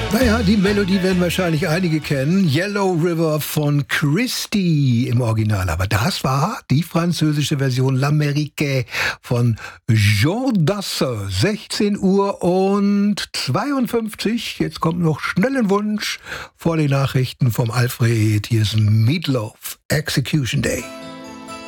Naja, die Melodie werden wahrscheinlich einige kennen. Yellow River von Christie im Original. Aber das war die französische Version L'Amérique von Jean Dasse. 16 Uhr und 52. Jetzt kommt noch schnell ein Wunsch vor den Nachrichten vom Alfred. Hier ist Meatloaf, Execution Day.